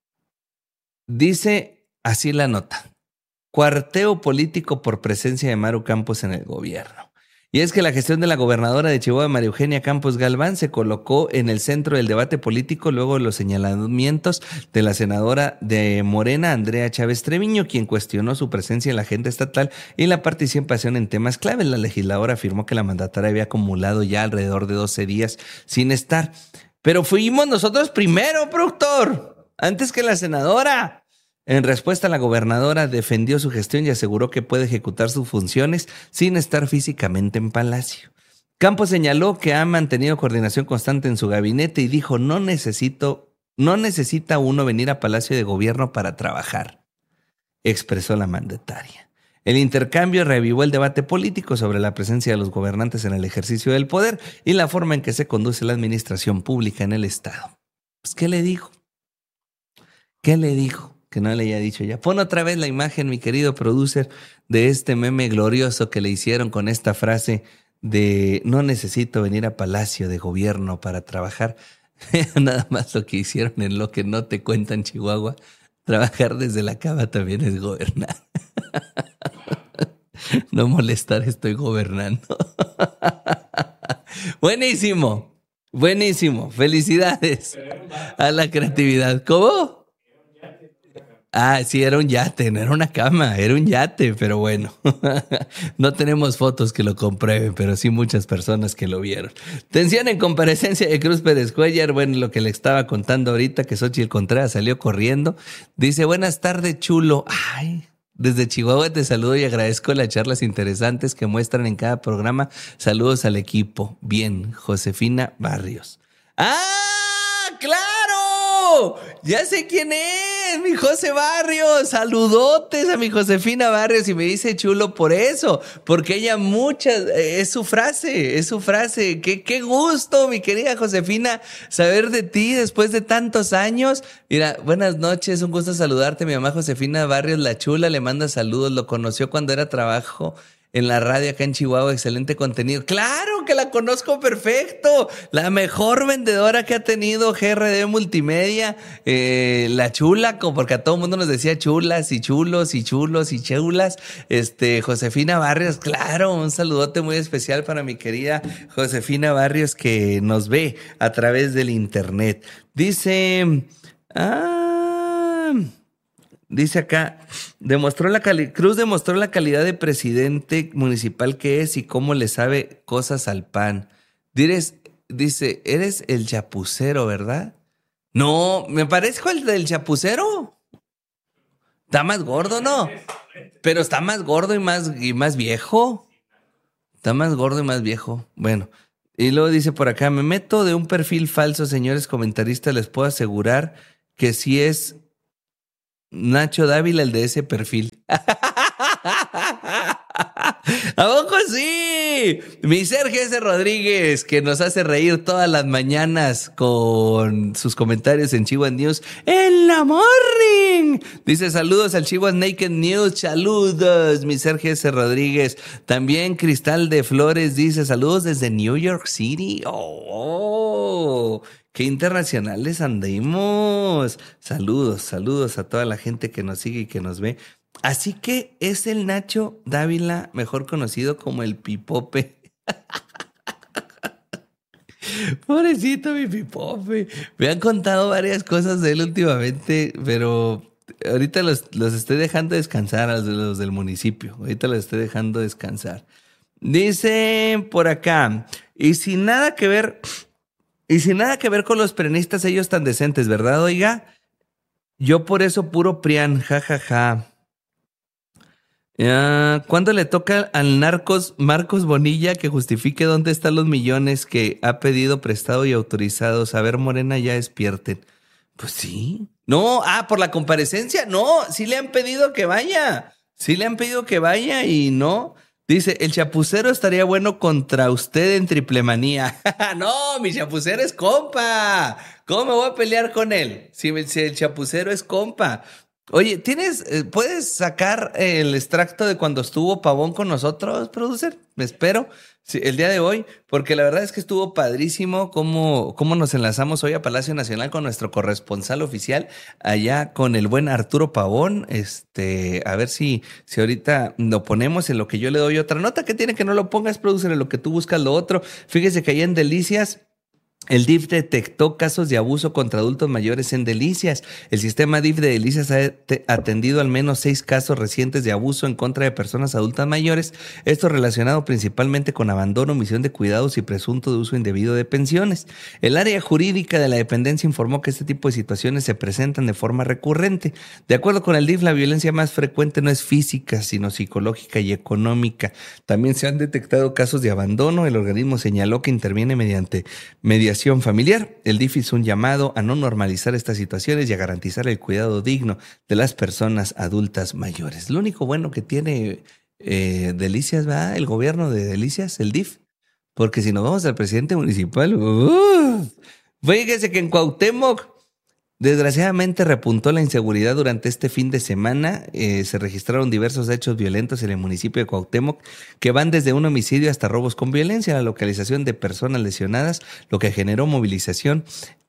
S1: dice así la nota: cuarteo político por presencia de Maru Campos en el gobierno. Y es que la gestión de la gobernadora de Chihuahua, María Eugenia Campos Galván, se colocó en el centro del debate político luego de los señalamientos de la senadora de Morena, Andrea Chávez Treviño, quien cuestionó su presencia en la agenda estatal y la participación en temas clave. La legisladora afirmó que la mandataria había acumulado ya alrededor de doce días sin estar. Pero fuimos nosotros primero, productor, antes que la senadora. En respuesta, la gobernadora defendió su gestión y aseguró que puede ejecutar sus funciones sin estar físicamente en Palacio. Campos señaló que ha mantenido coordinación constante en su gabinete y dijo: no necesito, no necesita uno venir a Palacio de Gobierno para trabajar, expresó la mandataria. El intercambio reavivó el debate político sobre la presencia de los gobernantes en el ejercicio del poder y la forma en que se conduce la administración pública en el Estado. Pues, ¿qué le dijo? ¿Qué le dijo? Que no le haya dicho ya. Pon otra vez la imagen, mi querido producer, de este meme glorioso que le hicieron con esta frase de no necesito venir a Palacio de Gobierno para trabajar. Nada más lo que hicieron en lo que no te cuentan, Chihuahua. Trabajar desde la cama también es gobernar. No molestar, estoy gobernando. Buenísimo, buenísimo. Felicidades a la creatividad. ¿Cómo? Ah, sí, era un yate, no era una cama, era un yate, pero bueno. No tenemos fotos que lo comprueben, pero sí muchas personas que lo vieron. Tensión en comparecencia de Cruz Pérez Cuellar. Bueno, lo que le estaba contando ahorita, que Xochitl Contreras salió corriendo. Dice, buenas tardes, chulo. Ay, desde Chihuahua te saludo y agradezco las charlas interesantes que muestran en cada programa. Saludos al equipo. Bien, Josefina Barrios. ¡Ah, claro! Ya sé quién es, mi José Barrios. Saludotes a mi Josefina Barrios. Y me dice chulo por eso, porque ella muchas, es su frase, es su frase. Qué, qué gusto, mi querida Josefina, saber de ti después de tantos años. Mira, buenas noches, un gusto saludarte. Mi mamá Josefina Barrios, la chula, le manda saludos. Lo conoció cuando era trabajo en la radio acá en Chihuahua, excelente contenido. ¡Claro que la conozco perfecto! La mejor vendedora que ha tenido G R D Multimedia, eh, la chula, porque a todo el mundo nos decía chulas y chulos y chulos y chulas. Este, Josefina Barrios, claro, un saludote muy especial para mi querida Josefina Barrios que nos ve a través del internet. Dice... Ah... Dice acá, demostró la cali- Cruz demostró la calidad de presidente municipal que es y cómo le sabe cosas al P A N. Dires, dice, eres el chapucero, ¿verdad? No, me parezco el del chapucero. Está más gordo, ¿no? Pero está más gordo y más, y más viejo. Está más gordo y más viejo. Bueno, y luego dice por acá, me meto de un perfil falso, señores comentaristas, les puedo asegurar que sí es Nacho Dávila, el de ese perfil. ¿A poco sí? Mi Sergio S. Rodríguez, que nos hace reír todas las mañanas con sus comentarios en Chihuahua News. ¡En la morning! Dice, saludos al Chihuahua Naked News. Saludos, mi Sergio S. Rodríguez. También Cristal de Flores dice, saludos desde New York City. ¡Oh! ¡Qué internacionales andemos! Saludos, saludos a toda la gente que nos sigue y que nos ve. Así que es el Nacho Dávila, mejor conocido como el Pipope. Pobrecito mi Pipope. Me han contado varias cosas de él últimamente, pero ahorita los, los estoy dejando descansar a los, los del municipio. Ahorita los estoy dejando descansar. Dice por acá, y sin nada que ver... Y sin nada que ver con los prenistas, ellos tan decentes, ¿verdad, oiga? Yo por eso puro Prián, jajaja. Ja, ja. ¿Cuándo le toca al narcos Marcos Bonilla que justifique dónde están los millones que ha pedido prestado y autorizados? A ver, Morena, ya despierten. Pues sí. No, ah, por la comparecencia. No, sí le han pedido que vaya. Sí le han pedido que vaya y no... Dice, el chapucero estaría bueno contra usted en triplemanía. No, mi chapucero es compa. ¿Cómo me voy a pelear con él? Si, si el chapucero es compa. Oye, ¿tienes, puedes sacar el extracto de cuando estuvo Pavón con nosotros, producer? Me espero. Sí, el día de hoy, porque la verdad es que estuvo padrísimo cómo, cómo nos enlazamos hoy a Palacio Nacional con nuestro corresponsal oficial, allá con el buen Arturo Pavón. Este, a ver si, si ahorita lo ponemos en lo que yo le doy otra nota. ¿Qué tiene que no lo pongas, producer? En lo que tú buscas lo otro. Fíjese que allá en Delicias, el D I F detectó casos de abuso contra adultos mayores en Delicias. El sistema D I F de Delicias ha atendido al menos seis casos recientes de abuso en contra de personas adultas mayores. Esto relacionado principalmente con abandono, omisión de cuidados y presunto de uso indebido de pensiones. El área jurídica de la dependencia informó que este tipo de situaciones se presentan de forma recurrente. De acuerdo con el D I F, la violencia más frecuente no es física, sino psicológica y económica. También se han detectado casos de abandono. El organismo señaló que interviene mediante mediación familiar. El D I F hizo un llamado a no normalizar estas situaciones y a garantizar el cuidado digno de las personas adultas mayores. Lo único bueno que tiene eh, Delicias, ¿va? El gobierno de Delicias, el D I F. Porque si nos vamos al presidente municipal, uh, fíjese que en Cuauhtémoc desgraciadamente repuntó la inseguridad durante este fin de semana. Eh, se registraron diversos hechos violentos en el municipio de Cuauhtémoc que van desde un homicidio hasta robos con violencia, la localización de personas lesionadas, lo que generó movilización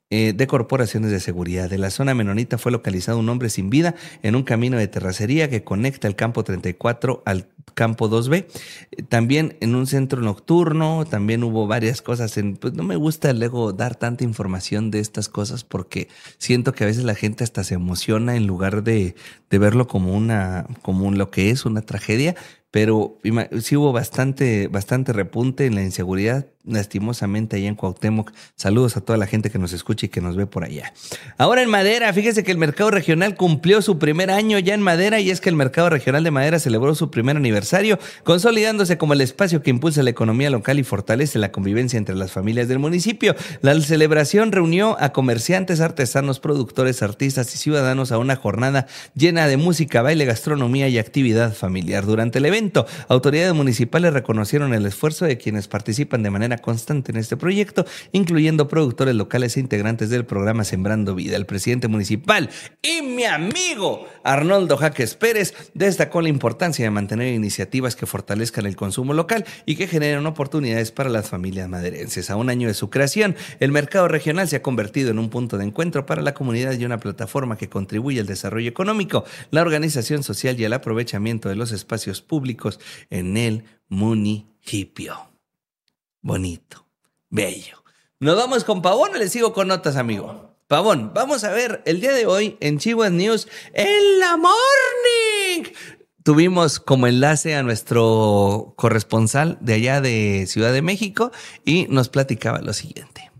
S1: eh, de corporaciones de seguridad. En la zona menonita fue localizado un hombre sin vida en un camino de terracería que conecta el campo treinta y cuatro al campo dos B. Eh, también en un centro nocturno, también hubo varias cosas. En, pues no me gusta luego dar tanta información de estas cosas porque siento que a veces la gente hasta se emociona en lugar de, de verlo como una, como un, lo que es una tragedia. Pero sí hubo bastante, bastante repunte en la inseguridad, lastimosamente, allá en Cuauhtémoc. Saludos a toda la gente que nos escucha y que nos ve por allá. Ahora en Madera, fíjese que el Mercado Regional cumplió su primer año ya en Madera, y es que el Mercado Regional de Madera celebró su primer aniversario, consolidándose como el espacio que impulsa la economía local y fortalece la convivencia entre las familias del municipio. La celebración reunió a comerciantes, artesanos, productores, artistas y ciudadanos a una jornada llena de música, baile, gastronomía y actividad familiar. Durante el evento, autoridades municipales reconocieron el esfuerzo de quienes participan de manera constante en este proyecto, incluyendo productores locales e integrantes del programa Sembrando Vida. El presidente municipal y mi amigo Arnoldo Jaques Pérez destacó la importancia de mantener iniciativas que fortalezcan el consumo local y que generen oportunidades para las familias maderenses. A un año de su creación, el mercado regional se ha convertido en un punto de encuentro para la comunidad y una plataforma que contribuye al desarrollo económico, la organización social y el aprovechamiento de los espacios públicos en el municipio. Bonito, bello. Nos vamos con Pavón o les sigo con notas, amigo. Pavón, vamos a ver el día de hoy en Chihuas News, en la morning. Tuvimos como enlace a nuestro corresponsal de allá de Ciudad de México y nos platicaba lo siguiente.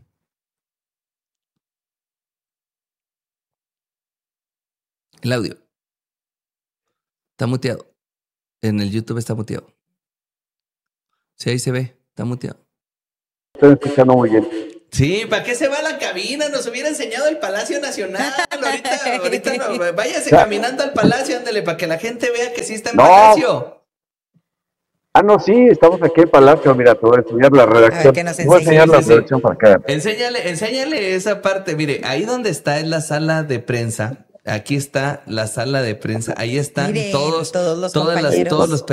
S1: El audio está muteado. En el YouTube está muteado. Sí, ahí se ve, está muteado.
S12: Estoy escuchando muy bien.
S1: Sí, ¿para qué se va a la cabina? Nos hubiera enseñado el Palacio Nacional. Ahorita, ahorita no, váyase caminando al Palacio, ándale, para que la gente vea que sí está en
S12: no.
S1: Palacio.
S12: Ah, no, sí, estamos aquí en Palacio. Mira, te voy a enseñar la redacción. Te voy a enseñar
S1: sí,
S12: la
S1: sí,
S12: redacción
S1: sí.
S12: para acá.
S1: Enséñale, enséñale esa parte. Mire, ahí donde está es la sala de prensa. Aquí está la sala de prensa. Ahí están
S19: Miren,
S1: todos,
S19: todos los
S1: todas las,
S19: compañeros.
S1: todos los